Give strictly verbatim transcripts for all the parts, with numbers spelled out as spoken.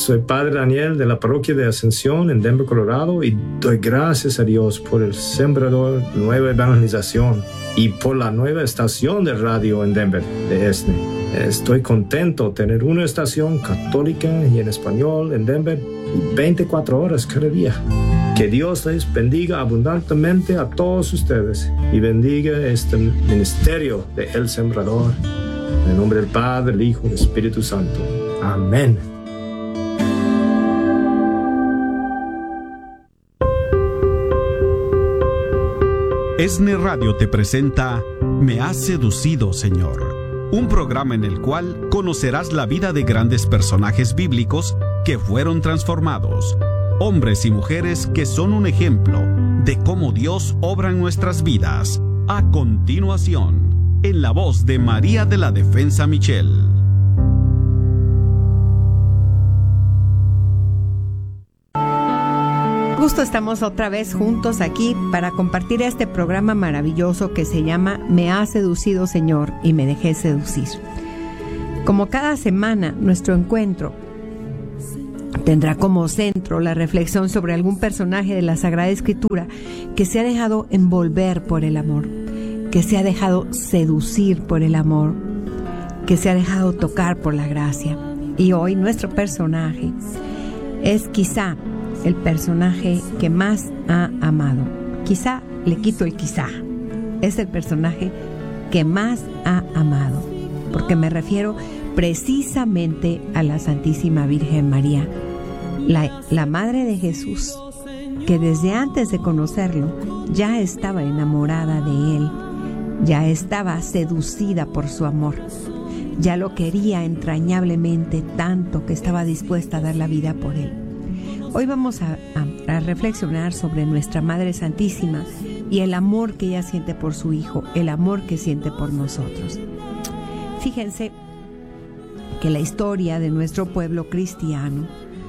Soy Padre Daniel de la parroquia de Ascensión en Denver, Colorado, y doy gracias a Dios por el Sembrador Nueva Evangelización y por la nueva estación de radio en Denver, de E S N E. Estoy contento de tener una estación católica y en español en Denver y veinticuatro horas cada día. Que Dios les bendiga abundantemente a todos ustedes y bendiga este ministerio de El Sembrador. En el nombre del Padre, del Hijo y del Espíritu Santo. Amén. E S N E Radio te presenta Me has seducido, Señor, un programa en el cual conocerás la vida de grandes personajes bíblicos que fueron transformados, hombres y mujeres que son un ejemplo de cómo Dios obra en nuestras vidas. A continuación, en la voz de María de la Defensa Michel. Justo estamos otra vez juntos aquí para compartir este programa maravilloso que se llama Me ha seducido, Señor, y me dejé seducir. Como cada semana, nuestro encuentro tendrá como centro la reflexión sobre algún personaje de la Sagrada Escritura que se ha dejado envolver por el amor, que se ha dejado seducir por el amor, que se ha dejado tocar por la gracia. Y hoy nuestro personaje es quizá el personaje que más ha amado. Quizá, le quito el quizá. Es el personaje que más ha amado, porque me refiero precisamente a la Santísima Virgen María, la, la Madre de Jesús, que desde antes de conocerlo ya estaba enamorada de Él, ya estaba seducida por su amor, ya lo quería entrañablemente tanto que estaba dispuesta a dar la vida por Él. Hoy vamos a, a, a reflexionar sobre nuestra Madre Santísima y el amor que ella siente por su Hijo, el amor que siente por nosotros. Fíjense que la historia de nuestro pueblo cristiano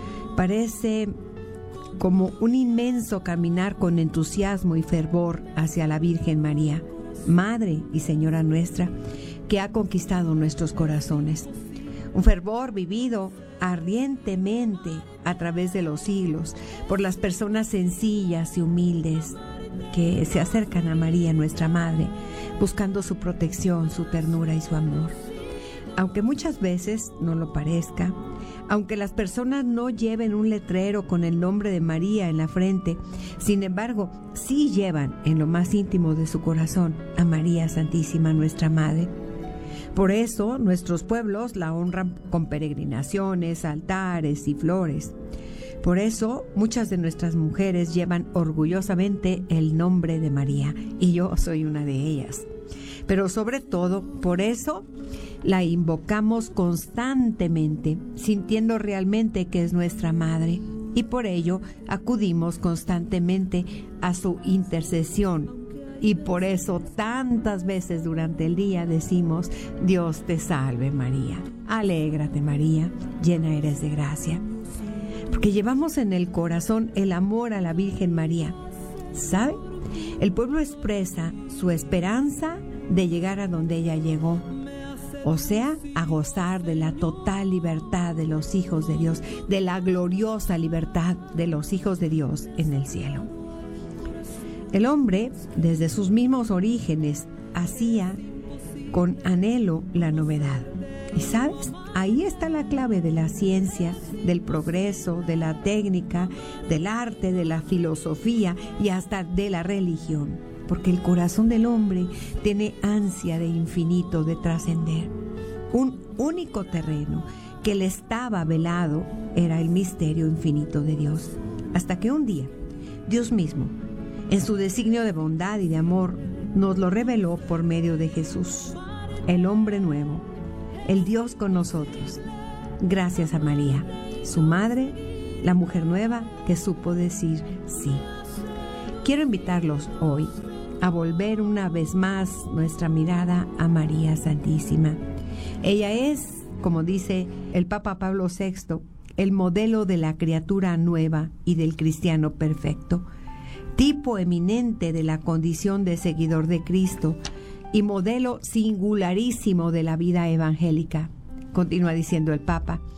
parece como un inmenso caminar con entusiasmo y fervor hacia la Virgen María, Madre y Señora nuestra, que ha conquistado nuestros corazones. Un fervor vivido ardientemente a través de los siglos por las personas sencillas y humildes que se acercan a María, nuestra Madre, buscando su protección, su ternura y su amor. Aunque muchas veces no lo parezca, aunque las personas no lleven un letrero con el nombre de María en la frente, sin embargo, sí llevan en lo más íntimo de su corazón a María Santísima, nuestra Madre. Por eso nuestros pueblos la honran con peregrinaciones, altares y flores. Por eso muchas de nuestras mujeres llevan orgullosamente el nombre de María, y yo soy una de ellas. Pero sobre todo, por eso la invocamos constantemente, sintiendo realmente que es nuestra Madre, y por ello acudimos constantemente a su intercesión. Y por eso tantas veces durante el día decimos: Dios te salve María, alégrate María, llena eres de gracia. Porque llevamos en el corazón el amor a la Virgen María. ¿Sabe? El pueblo expresa su esperanza de llegar a donde ella llegó, o sea, a gozar de la total libertad de los hijos de Dios, de la gloriosa libertad de los hijos de Dios en el cielo. El hombre, desde sus mismos orígenes, hacía con anhelo la novedad. Y ¿sabes? Ahí está la clave de la ciencia, del progreso, de la técnica, del arte, de la filosofía y hasta de la religión. Porque el corazón del hombre tiene ansia de infinito, de trascender. Un único terreno que le estaba velado era el misterio infinito de Dios. Hasta que un día, Dios mismo, en su designio de bondad y de amor, nos lo reveló por medio de Jesús, el hombre nuevo, el Dios con nosotros, gracias a María, su madre, la mujer nueva que supo decir sí. Quiero invitarlos hoy a volver una vez más nuestra mirada a María Santísima. Ella es, como dice el Papa Pablo sexto, el modelo de la criatura nueva y del cristiano perfecto, tipo eminente de la condición de seguidor de Cristo y modelo singularísimo de la vida evangélica. Continúa diciendo el Papa: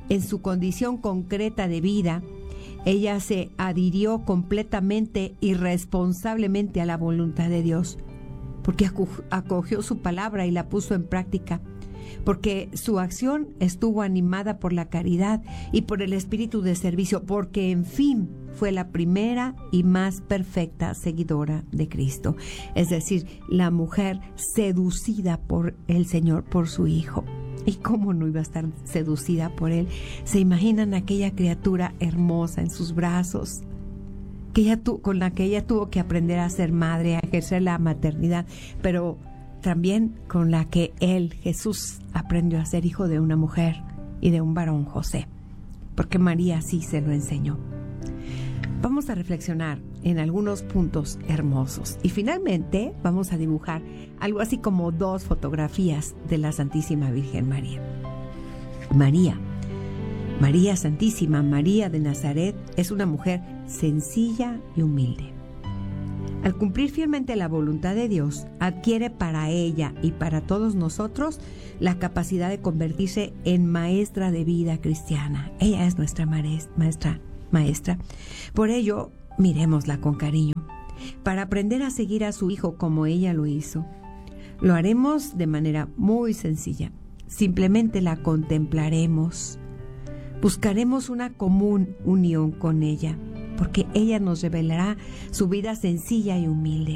en su condición concreta de vida, ella se adhirió completamente y responsablemente a la voluntad de Dios, porque acogió su palabra y la puso en práctica, porque su acción estuvo animada por la caridad y por el espíritu de servicio, porque en fin fue la primera y más perfecta seguidora de Cristo, es decir, la mujer seducida por el Señor, por su Hijo. ¿Y cómo no iba a estar seducida por él? ¿Se imaginan aquella criatura hermosa en sus brazos, que ella tu, con la que ella tuvo que aprender a ser madre, a ejercer la maternidad, pero también con la que él, Jesús, aprendió a ser hijo de una mujer y de un varón, José, porque María sí se lo enseñó? Vamos a reflexionar en algunos puntos hermosos y finalmente vamos a dibujar algo así como dos fotografías de la Santísima Virgen María. María, María Santísima, María de Nazaret, es una mujer sencilla y humilde. Al cumplir fielmente la voluntad de Dios, adquiere para ella y para todos nosotros la capacidad de convertirse en maestra de vida cristiana. Ella es nuestra maestra, maestra. Por ello, miremosla con cariño, para aprender a seguir a su Hijo como ella lo hizo. Lo haremos de manera muy sencilla. Simplemente la contemplaremos. Buscaremos una común unión con ella, porque ella nos revelará su vida sencilla y humilde.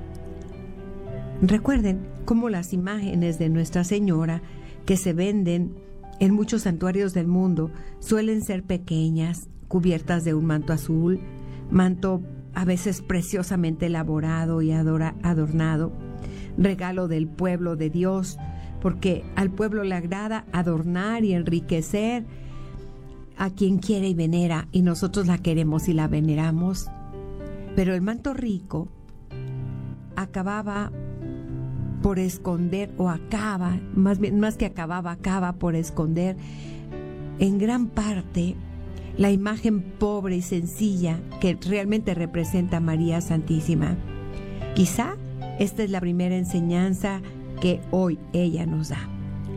Recuerden cómo las imágenes de Nuestra Señora que se venden en muchos santuarios del mundo suelen ser pequeñas, cubiertas de un manto azul, manto a veces preciosamente elaborado y adora, adornado, regalo del pueblo de Dios, porque al pueblo le agrada adornar y enriquecer a quien quiere y venera, y nosotros la queremos y la veneramos. Pero el manto rico acababa por esconder, o acaba, más bien, más que acababa, acaba por esconder en gran parte la imagen pobre y sencilla que realmente representa a María Santísima. Quizá esta es la primera enseñanza que hoy ella nos da: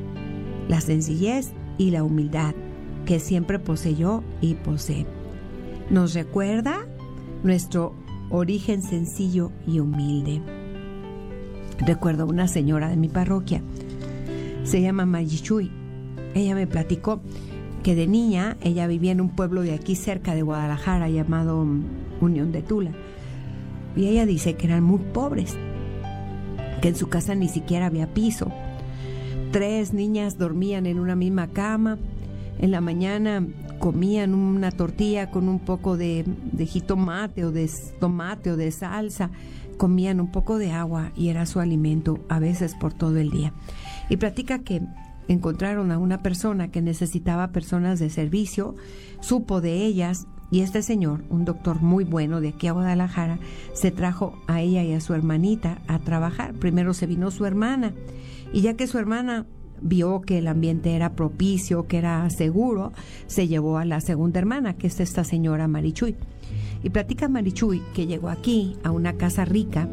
la sencillez y la humildad que siempre poseyó y posee. Nos recuerda nuestro origen sencillo y humilde. Recuerdo una señora de mi parroquia, se llama Marichuy. Ella me platicó que de niña ella vivía en un pueblo de aquí cerca de Guadalajara llamado Unión de Tula, y ella dice que eran muy pobres, que en su casa ni siquiera había piso. Tres niñas dormían en una misma cama. En la mañana comían una tortilla con un poco de, de jitomate o de tomate o de salsa, comían un poco de agua y era su alimento a veces por todo el día. Y platica que encontraron a una persona que necesitaba personas de servicio, supo de ellas, y este señor, un doctor muy bueno de aquí a Guadalajara, se trajo a ella y a su hermanita a trabajar. Primero se vino su hermana, y ya que su hermana vio que el ambiente era propicio, que era seguro, se llevó a la segunda hermana, que es esta señora Marichuy. Y platica Marichuy que llegó aquí a una casa rica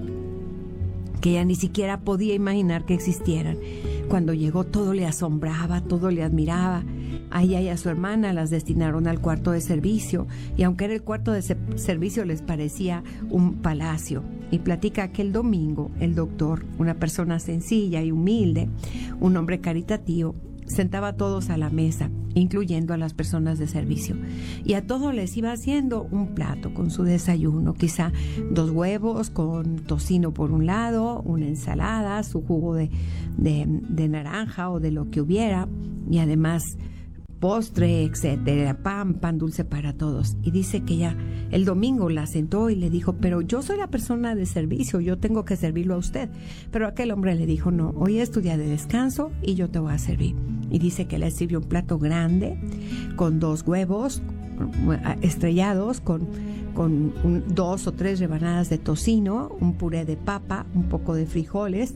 que ella ni siquiera podía imaginar que existieran. Cuando llegó todo le asombraba, todo le admiraba. A ella y a su hermana las destinaron al cuarto de servicio, y aunque era el cuarto de servicio les parecía un palacio. Y platica aquel domingo el doctor, una persona sencilla y humilde, un hombre caritativo, sentaba a todos a la mesa, incluyendo a las personas de servicio, y a todos les iba haciendo un plato con su desayuno, quizá dos huevos con tocino por un lado, una ensalada, su jugo de, de, de naranja o de lo que hubiera, y además postre, etcétera, pan, pan dulce para todos. Y dice que ya el domingo la sentó y le dijo: pero yo soy la persona de servicio, yo tengo que servirlo a usted. Pero aquel hombre le dijo: no, hoy es tu día de descanso y yo te voy a servir. Y dice que le sirvió un plato grande con dos huevos estrellados, con, con un, dos o tres rebanadas de tocino, un puré de papa, un poco de frijoles.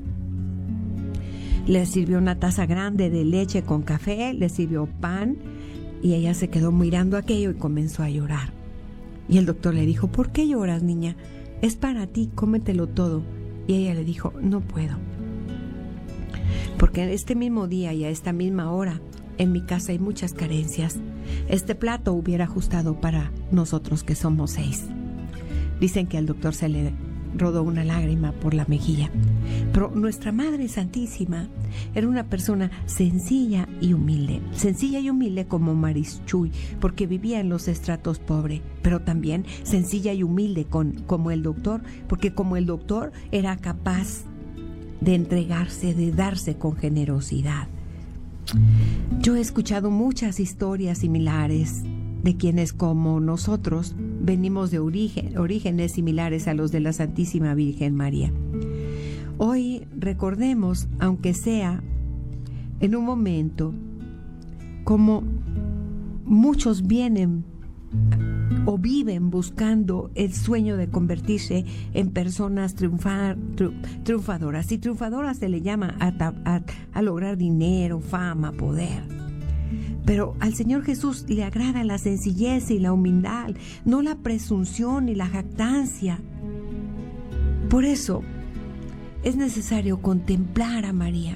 Le sirvió una taza grande de leche con café, le sirvió pan, y ella se quedó mirando aquello y comenzó a llorar. Y el doctor le dijo: ¿por qué lloras, niña? Es para ti, cómetelo todo. Y ella le dijo: no puedo. Porque en este mismo día y a esta misma hora, en mi casa hay muchas carencias. Este plato hubiera ajustado para nosotros que somos seis. Dicen que al doctor se le rodó una lágrima por la mejilla. Pero nuestra Madre Santísima era una persona sencilla y humilde. Sencilla y humilde como Marichuy, porque vivía en los estratos pobres. Pero también sencilla y humilde con, como el doctor, porque como el doctor era capaz de entregarse, de darse con generosidad. Yo he escuchado muchas historias similares de quienes como nosotros venimos de origen, orígenes similares a los de la Santísima Virgen María. Hoy recordemos, aunque sea en un momento, como muchos vienen o viven buscando el sueño de convertirse en personas triunfar, tri, triunfadoras. Y triunfadoras se le llama a, a, a lograr dinero, fama, poder. Pero al Señor Jesús le agrada la sencillez y la humildad, no la presunción y la jactancia. Por eso es necesario contemplar a María.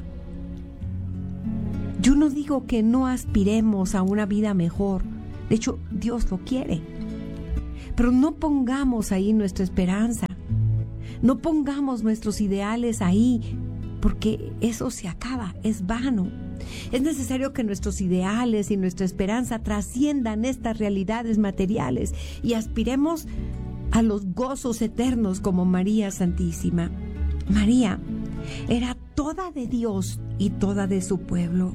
Yo no digo que no aspiremos a una vida mejor. De hecho, Dios lo quiere. Pero no pongamos ahí nuestra esperanza. No pongamos nuestros ideales ahí, porque eso se acaba, es vano. Es necesario que nuestros ideales y nuestra esperanza trasciendan estas realidades materiales y aspiremos a los gozos eternos como María Santísima. María era toda de Dios y toda de su pueblo.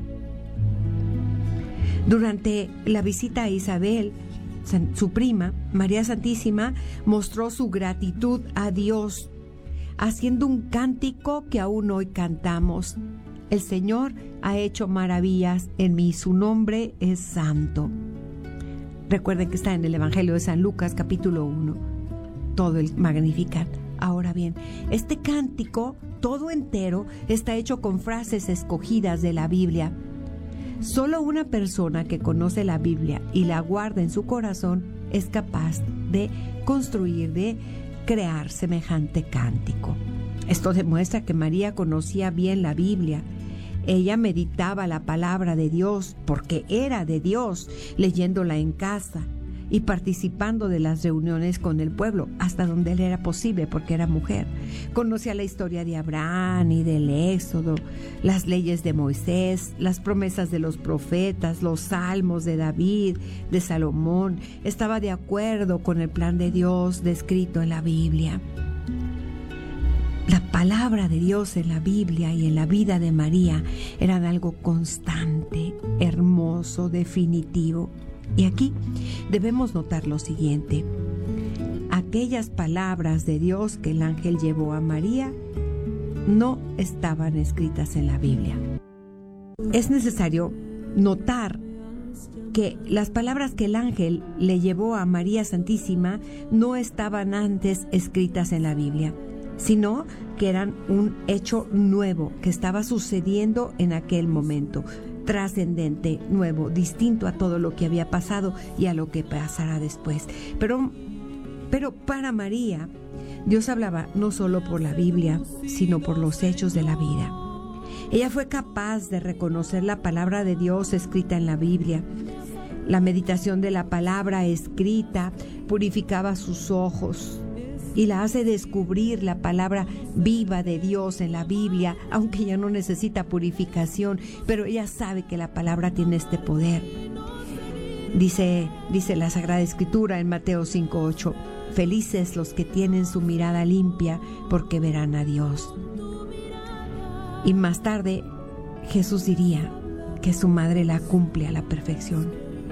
Durante la visita a Isabel, su prima, María Santísima mostró su gratitud a Dios, haciendo un cántico que aún hoy cantamos. El Señor ha hecho maravillas en mí, su nombre es santo. Recuerden que está en el Evangelio de San Lucas, capítulo uno, todo el Magnificat. Ahora bien, este cántico, todo entero, está hecho con frases escogidas de la Biblia. Solo una persona que conoce la Biblia y la guarda en su corazón es capaz de construir, de crear semejante cántico. Esto demuestra que María conocía bien la Biblia. Ella meditaba la palabra de Dios porque era de Dios, leyéndola en casa y participando de las reuniones con el pueblo, hasta donde le era posible porque era mujer. Conocía la historia de Abraham y del Éxodo, las leyes de Moisés, las promesas de los profetas, los salmos de David, de Salomón. Estaba de acuerdo con el plan de Dios descrito en la Biblia. La palabra de Dios en la Biblia y en la vida de María eran algo constante, hermoso, definitivo. Y aquí debemos notar lo siguiente: aquellas palabras de Dios que el ángel llevó a María no estaban escritas en la Biblia. Es necesario notar que las palabras que el ángel le llevó a María Santísima no estaban antes escritas en la Biblia, sino que eran un hecho nuevo que estaba sucediendo en aquel momento, trascendente, nuevo, distinto a todo lo que había pasado y a lo que pasará después. Pero, pero para María, Dios hablaba no solo por la Biblia, sino por los hechos de la vida. Ella fue capaz de reconocer la palabra de Dios escrita en la Biblia. La meditación de la palabra escrita purificaba sus ojos y la hace descubrir la palabra viva de Dios en la Biblia, aunque ella no necesita purificación, pero ella sabe que la palabra tiene este poder. Dice, dice la Sagrada Escritura en Mateo cinco ocho, felices los que tienen su mirada limpia, porque verán a Dios. Y más tarde, Jesús diría que su madre la cumple a la perfección.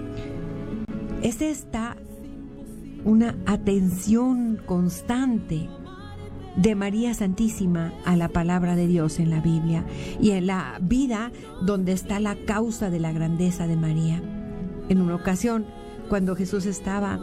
Es esta una atención constante de María Santísima a la palabra de Dios en la Biblia y en la vida donde está la causa de la grandeza de María. En una ocasión, cuando Jesús estaba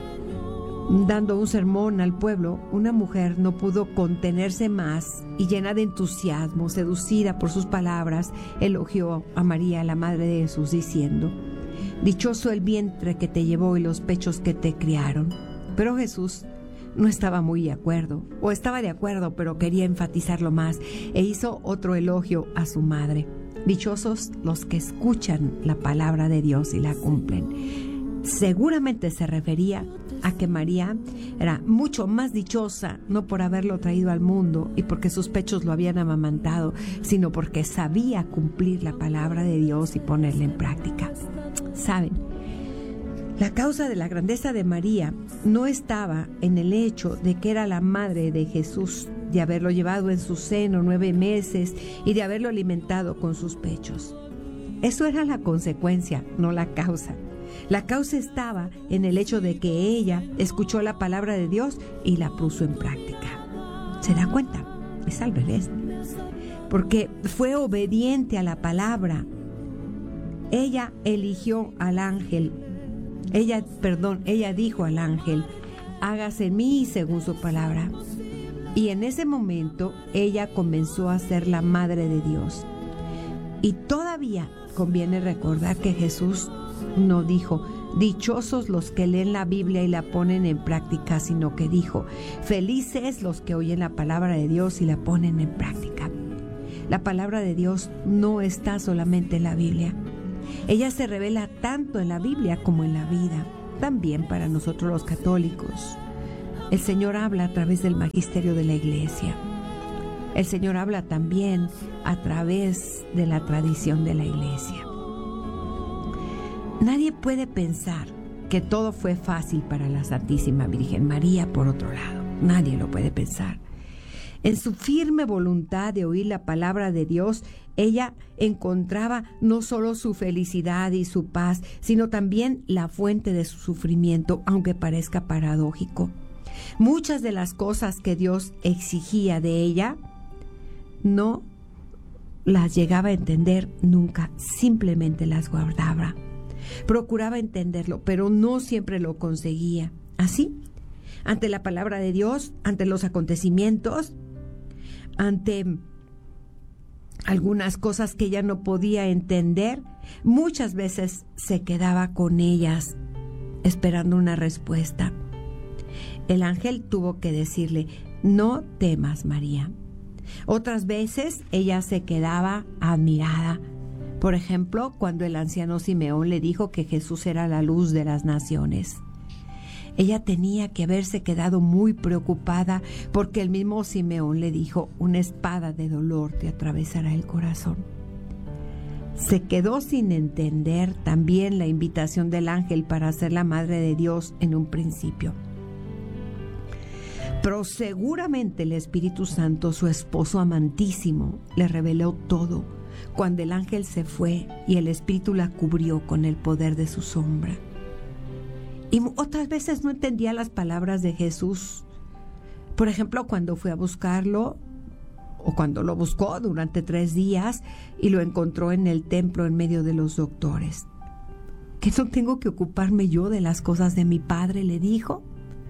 dando un sermón al pueblo, una mujer no pudo contenerse más y, llena de entusiasmo, seducida por sus palabras, elogió a María, la madre de Jesús, diciendo: dichoso el vientre que te llevó y los pechos que te criaron. Pero Jesús no estaba muy de acuerdo, o estaba de acuerdo, pero quería enfatizarlo más, e hizo otro elogio a su madre. Dichosos los que escuchan la palabra de Dios y la cumplen. Seguramente se refería a que María era mucho más dichosa, no por haberlo traído al mundo y porque sus pechos lo habían amamantado, sino porque sabía cumplir la palabra de Dios y ponerla en práctica. ¿Saben? La causa de la grandeza de María no estaba en el hecho de que era la madre de Jesús, de haberlo llevado en su seno nueve meses y de haberlo alimentado con sus pechos. Eso era la consecuencia, no la causa. La causa estaba en el hecho de que ella escuchó la palabra de Dios y la puso en práctica. ¿Se da cuenta? Es al revés. Porque fue obediente a la palabra. Ella eligió al ángel. Ella, perdón, ella dijo al ángel, hágase en mí según su palabra. Y en ese momento ella comenzó a ser la madre de Dios. Y todavía conviene recordar que Jesús no dijo, dichosos los que leen la Biblia y la ponen en práctica, sino que dijo, felices los que oyen la palabra de Dios y la ponen en práctica. La palabra de Dios no está solamente en la Biblia. Ella se revela tanto en la Biblia como en la vida, también para nosotros los católicos. El Señor habla a través del magisterio de la Iglesia. El Señor habla también a través de la tradición de la Iglesia. Nadie puede pensar que todo fue fácil para la Santísima Virgen María, por otro lado. Nadie lo puede pensar. En su firme voluntad de oír la palabra de Dios, ella encontraba no solo su felicidad y su paz, sino también la fuente de su sufrimiento, aunque parezca paradójico. Muchas de las cosas que Dios exigía de ella, no las llegaba a entender nunca, simplemente las guardaba. Procuraba entenderlo, pero no siempre lo conseguía. Así, ante la palabra de Dios, ante los acontecimientos, ante algunas cosas que ella no podía entender, muchas veces se quedaba con ellas esperando una respuesta. El ángel tuvo que decirle, no temas, María. Otras veces ella se quedaba admirada. Por ejemplo, cuando el anciano Simeón le dijo que Jesús era la luz de las naciones. Ella tenía que haberse quedado muy preocupada porque el mismo Simeón le dijo, una espada de dolor te atravesará el corazón. Se quedó sin entender también la invitación del ángel para ser la madre de Dios en un principio. Pero seguramente el Espíritu Santo, su esposo amantísimo, le reveló todo cuando el ángel se fue y el Espíritu la cubrió con el poder de su sombra. Y otras veces no entendía las palabras de Jesús. Por ejemplo, cuando fue a buscarlo, o cuando lo buscó durante tres días y lo encontró en el templo en medio de los doctores. ¿Que no tengo que ocuparme yo de las cosas de mi padre?, le dijo.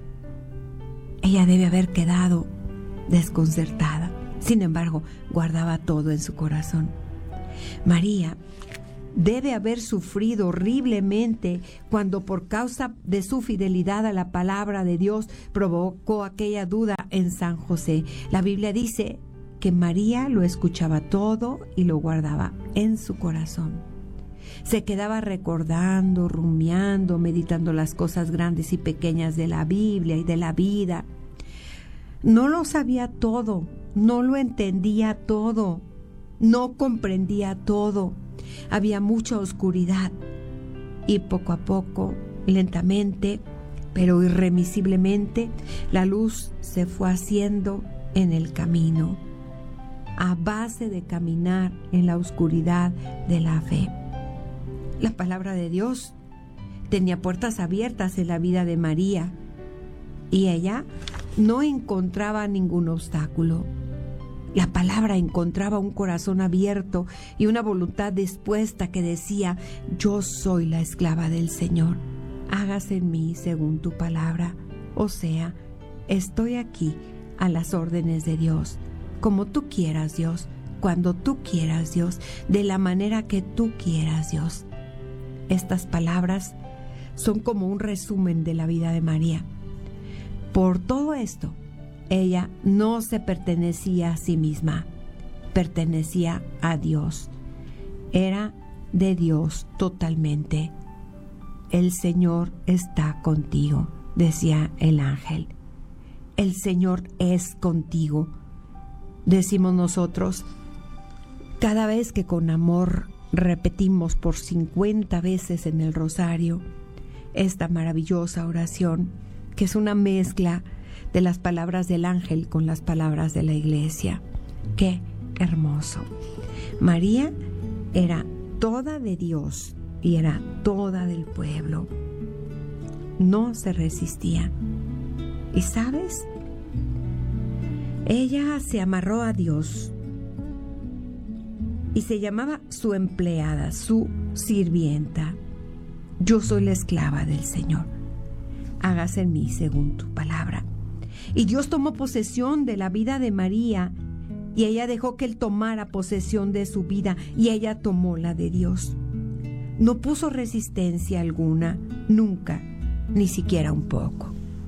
Ella debe haber quedado desconcertada. Sin embargo, guardaba todo en su corazón. María debe haber sufrido horriblemente cuando, por causa de su fidelidad a la palabra de Dios, provocó aquella duda en San José. La Biblia dice que María lo escuchaba todo y lo guardaba en su corazón. Se quedaba recordando, rumiando, meditando las cosas grandes y pequeñas de la Biblia y de la vida. No lo sabía todo, no lo entendía todo, no comprendía todo. Había mucha oscuridad y poco a poco, lentamente, pero irremisiblemente, la luz se fue haciendo en el camino, a base de caminar en la oscuridad de la fe. La palabra de Dios tenía puertas abiertas en la vida de María y ella no encontraba ningún obstáculo. La palabra encontraba un corazón abierto y una voluntad dispuesta que decía, yo soy la esclava del Señor, hágase en mí según tu palabra. O sea, estoy aquí a las órdenes de Dios, como tú quieras, Dios, cuando tú quieras, Dios, de la manera que tú quieras, Dios. Estas palabras son como un resumen de la vida de María. Por todo esto, ella no se pertenecía a sí misma, pertenecía a Dios. era de Dios totalmente. El Señor está contigo, decía el ángel. El Señor es contigo, decimos nosotros, cada vez que con amor repetimos por cincuenta veces en el rosario esta maravillosa oración, que es una mezcla de las palabras del ángel con las palabras de la iglesia. ¡Qué hermoso! María era toda de Dios y era toda del pueblo. No se resistía. ¿Y sabes? Ella se amarró a Dios y se llamaba su empleada, su sirvienta. Yo soy la esclava del Señor. Hágase en mí según tu palabra. Y Dios tomó posesión de la vida de María, y ella dejó que Él tomara posesión de su vida, y ella tomó la de Dios. No puso resistencia alguna, nunca, ni siquiera un poco.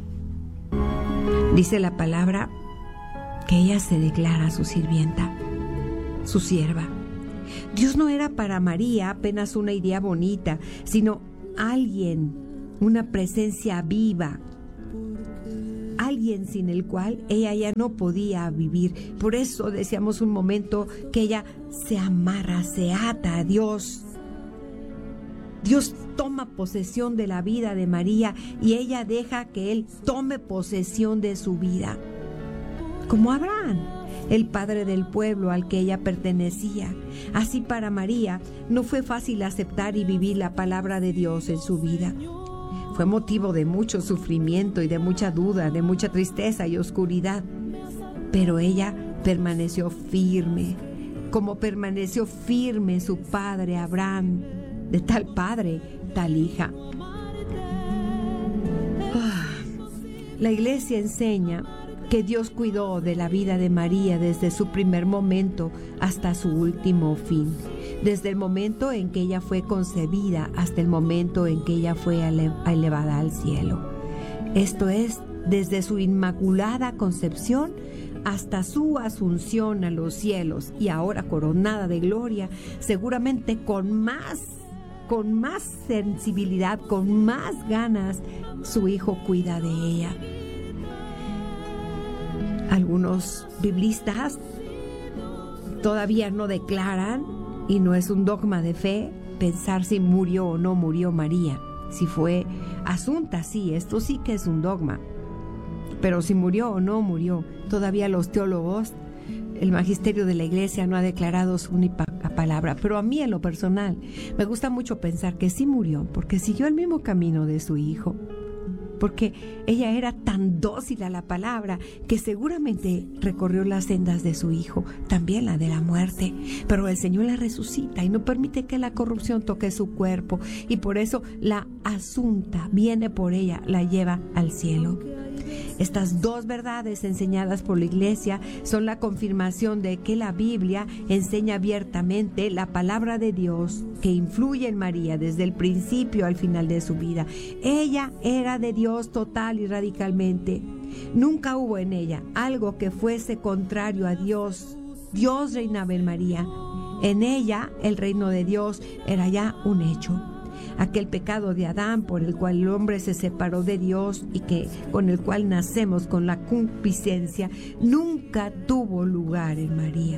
Dice la palabra que ella se declara su sirvienta, su sierva. Dios no era para María apenas una idea bonita, sino alguien, una presencia viva, alguien sin el cual ella ya no podía vivir. Por eso decíamos un momento que ella se amarra, se ata a Dios. Dios toma posesión de la vida de María y ella deja que Él tome posesión de su vida. Como Abraham, el padre del pueblo al que ella pertenecía. Así para María no fue fácil aceptar y vivir la palabra de Dios en su vida. Fue motivo de mucho sufrimiento y de mucha duda, de mucha tristeza y oscuridad. Pero ella permaneció firme, como permaneció firme su padre Abraham. De tal padre, tal hija. La iglesia enseña que Dios cuidó de la vida de María desde su primer momento hasta su último fin. Desde el momento en que ella fue concebida hasta el momento en que ella fue elevada al cielo. Esto es, desde su inmaculada concepción hasta su asunción a los cielos, y ahora coronada de gloria, seguramente con más, con más sensibilidad, con más ganas, su Hijo cuida de ella. Algunos biblistas todavía no declaran, y no es un dogma de fe, pensar si murió o no murió María. Si fue asunta, sí, esto sí que es un dogma. Pero si murió o no murió, todavía los teólogos, el magisterio de la iglesia no ha declarado su única palabra. Pero a mí, en lo personal, me gusta mucho pensar que sí murió, porque siguió el mismo camino de su Hijo. Porque ella era tan dócil a la palabra que seguramente recorrió las sendas de su Hijo, también la de la muerte. Pero el Señor la resucita y no permite que la corrupción toque su cuerpo, y por eso la asunta, viene por ella, la lleva al cielo. Estas dos verdades enseñadas por la Iglesia son la confirmación de que la Biblia enseña abiertamente la palabra de Dios que influye en María desde el principio al final de su vida. Ella era de Dios total y radicalmente. Nunca hubo en ella algo que fuese contrario a Dios. Dios reinaba en María. En ella el reino de Dios era ya un hecho. Aquel pecado de Adán por el cual el hombre se separó de Dios y que con el cual nacemos con la concupiscencia, nunca tuvo lugar en María.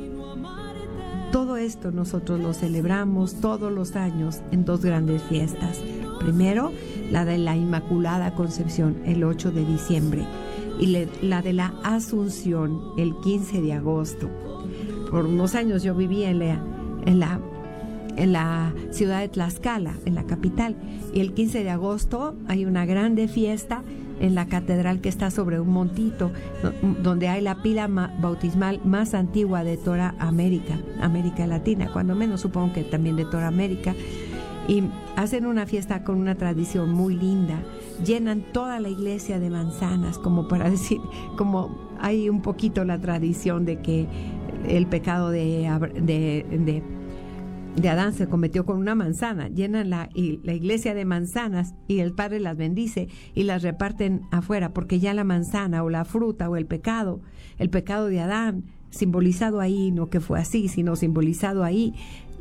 Todo esto nosotros lo celebramos todos los años en dos grandes fiestas. Primero, la de la Inmaculada Concepción, el ocho de diciembre, y le, la de la Asunción, el quince de agosto. Por unos años yo vivía en la, en la en la ciudad de Tlaxcala, en la capital, y el quince de agosto hay una grande fiesta en la catedral que está sobre un montito, donde hay la pila bautismal más antigua de toda América, América Latina, cuando menos supongo que también de toda América, y hacen una fiesta con una tradición muy linda, llenan toda la iglesia de manzanas, como para decir, como hay un poquito la tradición de que el pecado de, de, de de Adán se cometió con una manzana, llenan la, y la iglesia de manzanas y el Padre las bendice y las reparten afuera, porque ya la manzana o la fruta o el pecado, el pecado de Adán, simbolizado ahí, no que fue así, sino simbolizado ahí,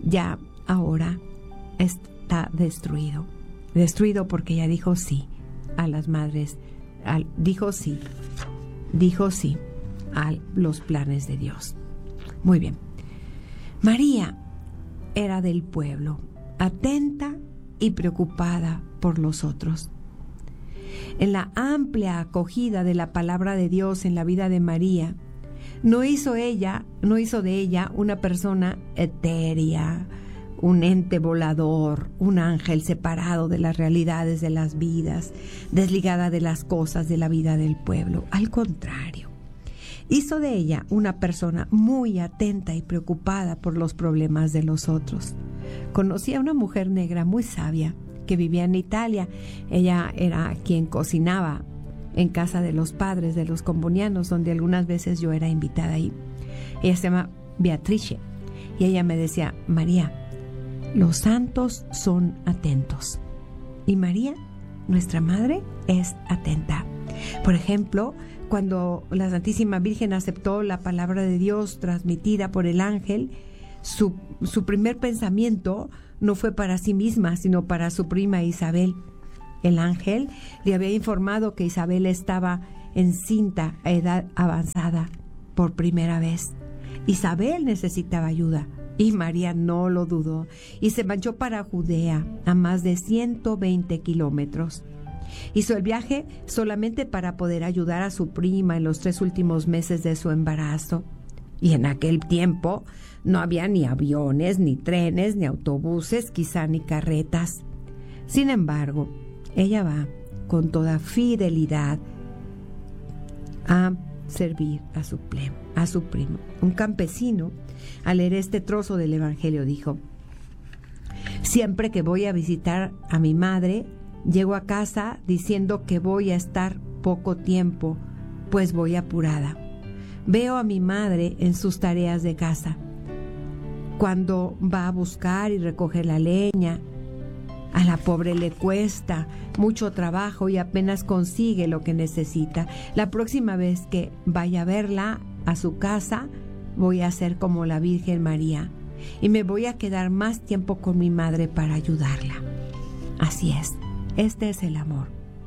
ya ahora está destruido. Destruido porque ella dijo sí a las madres, al, dijo sí, dijo sí a los planes de Dios. Muy bien. María era del pueblo, atenta y preocupada por los otros. En la amplia acogida de la palabra de Dios en la vida de María, no hizo ella, no hizo de ella una persona etérea, un ente volador, un ángel separado de las realidades de las vidas, desligada de las cosas de la vida del pueblo. Al contrario, hizo de ella una persona muy atenta y preocupada por los problemas de los otros. Conocí a una mujer negra muy sabia que vivía en Italia. Ella era quien cocinaba en casa de los padres de los combonianos, donde algunas veces yo era invitada ahí. Ella se llama Beatrice y ella me decía: María, los santos son atentos y María, nuestra madre, es atenta. Por ejemplo, cuando la Santísima Virgen aceptó la palabra de Dios transmitida por el ángel, su, su primer pensamiento no fue para sí misma, sino para su prima Isabel. El ángel le había informado que Isabel estaba encinta a edad avanzada por primera vez. Isabel necesitaba ayuda y María no lo dudó y se marchó para Judea, a más de ciento veinte kilómetros. Hizo el viaje solamente para poder ayudar a su prima en los tres últimos meses de su embarazo. Y en aquel tiempo no había ni aviones, ni trenes, ni autobuses, quizá ni carretas. Sin embargo, ella va con toda fidelidad a servir a su, pleno, a su primo. Un campesino, al leer este trozo del Evangelio, dijo: siempre que voy a visitar a mi madre, llego a casa diciendo que voy a estar poco tiempo, pues voy apurada. Veo a mi madre en sus tareas de casa, cuando va a buscar y recoger la leña. A la pobre le cuesta mucho trabajo y apenas consigue lo que necesita. La próxima vez que vaya a verla a su casa, voy a hacer como la Virgen María y me voy a quedar más tiempo con mi madre para ayudarla. Así es, este es el amor.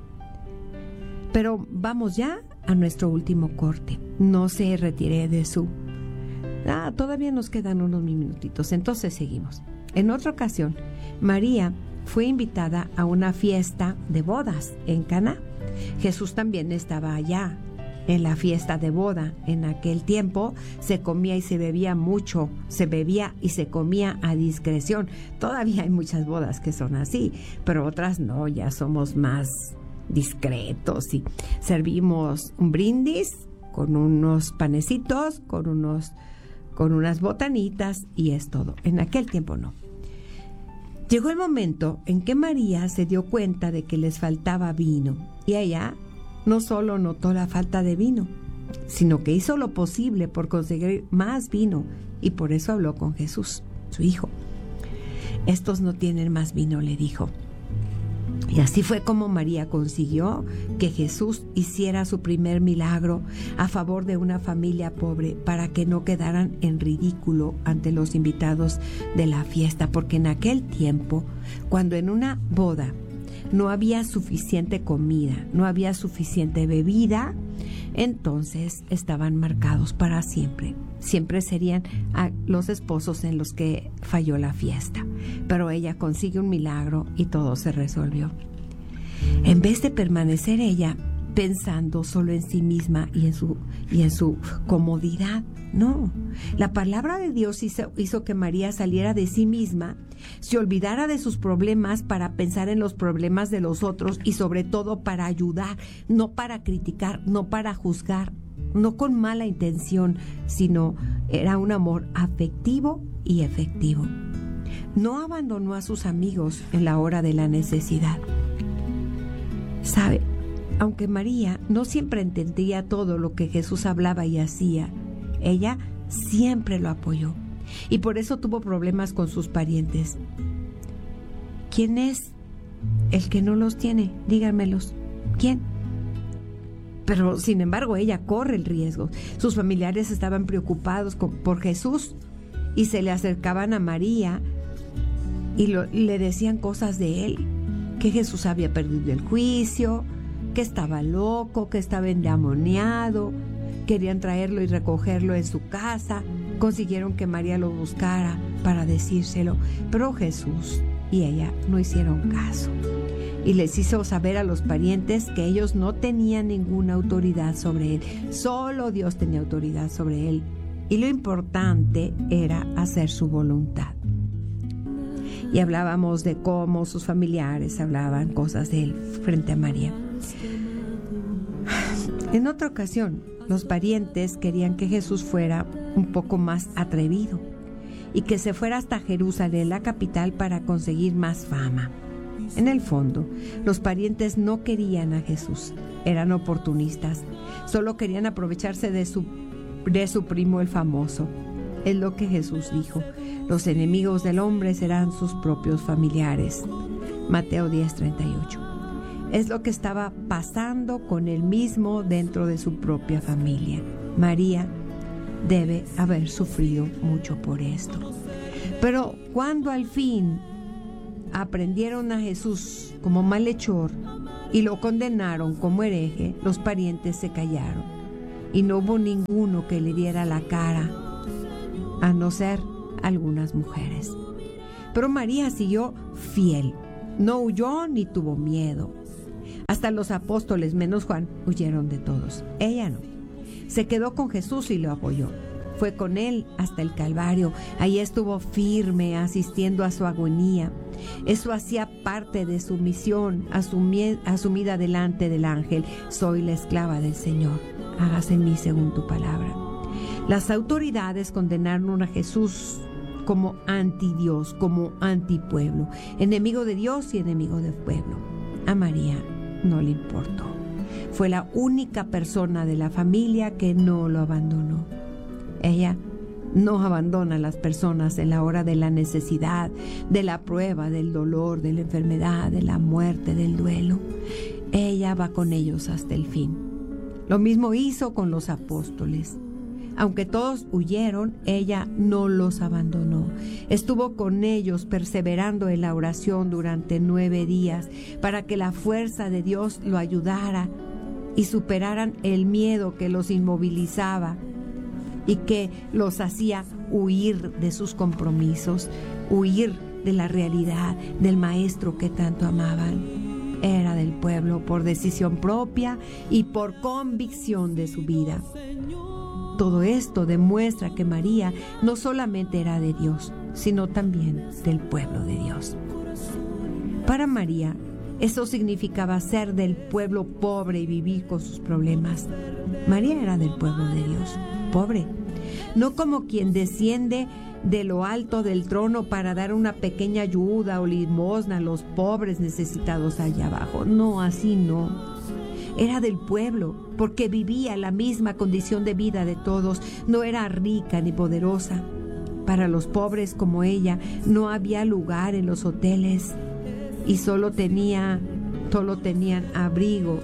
Pero vamos ya a nuestro último corte. No se retire de su... Ah, todavía nos quedan unos minutitos, entonces seguimos. En otra ocasión, María fue invitada a una fiesta de bodas en Caná. Jesús también estaba allá en la fiesta de boda. En aquel tiempo se comía y se bebía mucho, se bebía y se comía a discreción. Todavía hay muchas bodas que son así, pero otras no, ya somos más discretos y servimos un brindis con unos panecitos, con unos, con unas botanitas y es todo. En aquel tiempo no. Llegó el momento en que María se dio cuenta de que les faltaba vino y ella no solo notó la falta de vino, sino que hizo lo posible por conseguir más vino y por eso habló con Jesús, su hijo. Estos no tienen más vino, le dijo. Y así fue como María consiguió que Jesús hiciera su primer milagro a favor de una familia pobre para que no quedaran en ridículo ante los invitados de la fiesta, porque en aquel tiempo, cuando en una boda no había suficiente comida, no había suficiente bebida, entonces estaban marcados para siempre. Siempre serían a los esposos en los que falló la fiesta. Pero ella consigue un milagro y todo se resolvió. En vez de permanecer ella pensando solo en sí misma y en su, y en su comodidad, no. La palabra de Dios hizo, hizo que María saliera de sí misma, se olvidara de sus problemas para pensar en los problemas de los otros y sobre todo para ayudar, no para criticar, no para juzgar, no con mala intención, sino era un amor afectivo y efectivo. No abandonó a sus amigos en la hora de la necesidad. ¿Sabe? Aunque María no siempre entendía todo lo que Jesús hablaba y hacía, ella siempre lo apoyó y por eso tuvo problemas con sus parientes. ¿Quién es el que no los tiene? Díganmelos. ¿Quién? Pero sin embargo ella corre el riesgo. Sus familiares estaban preocupados con, por Jesús y se le acercaban a María y lo, le decían cosas de él, que Jesús había perdido el juicio, que estaba loco, que estaba endemoniado. Querían traerlo y recogerlo en su casa. Consiguieron que María lo buscara para decírselo, pero Jesús y ella no hicieron caso. Y les hizo saber a los parientes que ellos no tenían ninguna autoridad sobre él. Solo Dios tenía autoridad sobre él. Y lo importante era hacer su voluntad. Y hablábamos de cómo sus familiares hablaban cosas de él frente a María. En otra ocasión, los parientes querían que Jesús fuera un poco más atrevido y que se fuera hasta Jerusalén, la capital, para conseguir más fama. En el fondo, los parientes no querían a Jesús, eran oportunistas, solo querían aprovecharse de su, de su primo el famoso. Es lo que Jesús dijo: los enemigos del hombre serán sus propios familiares. Mateo diez, treinta y ocho. Es lo que estaba pasando con él mismo dentro de su propia familia. María debe haber sufrido mucho por esto. Pero cuando al fin aprendieron a Jesús como malhechor y lo condenaron como hereje, los parientes se callaron y no hubo ninguno que le diera la cara, a no ser algunas mujeres. Pero María siguió fiel, no huyó ni tuvo miedo. Hasta los apóstoles, menos Juan, huyeron de todos. Ella no. Se quedó con Jesús y lo apoyó. Fue con él hasta el Calvario. Ahí estuvo firme, asistiendo a su agonía. Eso hacía parte de su misión, asumi- asumida delante del ángel. Soy la esclava del Señor. Hágase en mí según tu palabra. Las autoridades condenaron a Jesús como antidios, como antipueblo, enemigo de Dios y enemigo del pueblo. A María no le importó. Fue la única persona de la familia que no lo abandonó. Ella no abandona a las personas en la hora de la necesidad, de la prueba, del dolor, de la enfermedad, de la muerte, del duelo. Ella va con ellos hasta el fin. Lo mismo hizo con los apóstoles. Aunque todos huyeron, ella no los abandonó. Estuvo con ellos perseverando en la oración durante nueve días para que la fuerza de Dios lo ayudara y superaran el miedo que los inmovilizaba y que los hacía huir de sus compromisos, huir de la realidad del maestro que tanto amaban. Era del pueblo por decisión propia y por convicción de su vida. Todo esto demuestra que María no solamente era de Dios, sino también del pueblo de Dios. Para María, eso significaba ser del pueblo pobre y vivir con sus problemas. María era del pueblo de Dios, pobre, no como quien desciende de lo alto del trono para dar una pequeña ayuda o limosna a los pobres necesitados allá abajo. No, así no. Era del pueblo, porque vivía la misma condición de vida de todos. No era rica ni poderosa. Para los pobres como ella, no había lugar en los hoteles y solo tenía, solo tenían abrigo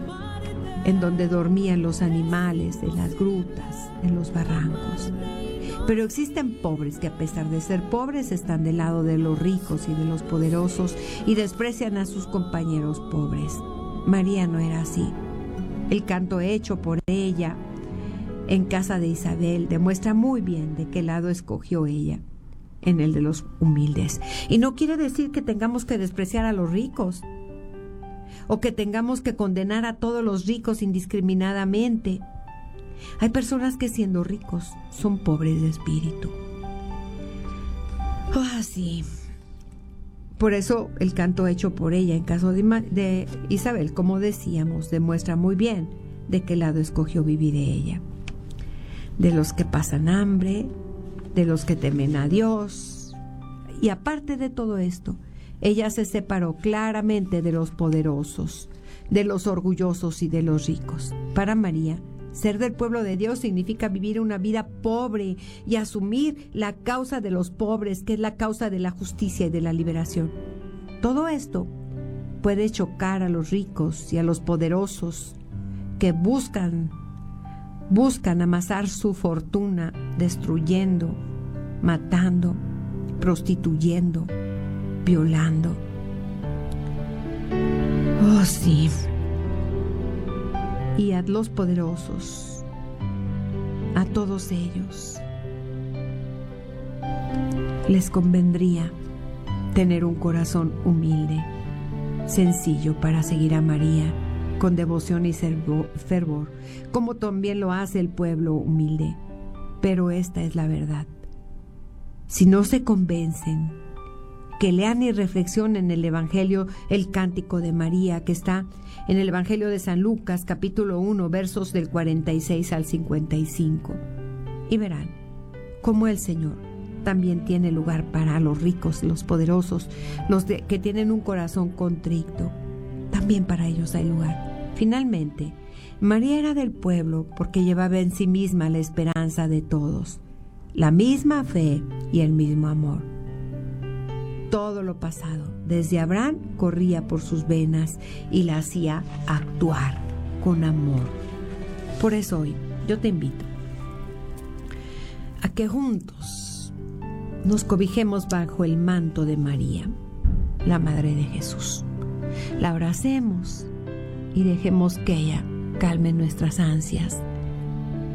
en donde dormían los animales, en las grutas, en los barrancos. Pero existen pobres que, a pesar de ser pobres, están del lado de los ricos y de los poderosos y desprecian a sus compañeros pobres. María no era así. El canto hecho por ella en casa de Isabel demuestra muy bien de qué lado escogió ella, en el de los humildes. Y no quiere decir que tengamos que despreciar a los ricos o que tengamos que condenar a todos los ricos indiscriminadamente. Hay personas que, siendo ricos, son pobres de espíritu. Ah, sí. Por eso el canto hecho por ella en caso de, de Isabel, como decíamos, demuestra muy bien de qué lado escogió vivir ella. De los que pasan hambre, de los que temen a Dios. Y aparte de todo esto, ella se separó claramente de los poderosos, de los orgullosos y de los ricos. Para María, ser del pueblo de Dios significa vivir una vida pobre y asumir la causa de los pobres, que es la causa de la justicia y de la liberación. Todo esto puede chocar a los ricos y a los poderosos que buscan, buscan amasar su fortuna destruyendo matando, prostituyendo, violando. Oh, sí. Y a los poderosos, a todos ellos, les convendría tener un corazón humilde, sencillo, para seguir a María con devoción y fervor, como también lo hace el pueblo humilde. Pero esta es la verdad. Si no se convencen, que lean y reflexionen el Evangelio, el Cántico de María, que está en el Evangelio de San Lucas, capítulo uno, versos del cuarenta y seis al cincuenta y cinco, y verán cómo el Señor también tiene lugar para los ricos, los poderosos, los de, que tienen un corazón contrito. También para ellos hay lugar. Finalmente, María era del pueblo porque llevaba en sí misma la esperanza de todos, la misma fe y el mismo amor. Todo lo pasado, desde Abraham, corría por sus venas y la hacía actuar con amor. Por eso hoy yo te invito a que juntos nos cobijemos bajo el manto de María, la Madre de Jesús. La abracemos y dejemos que ella calme nuestras ansias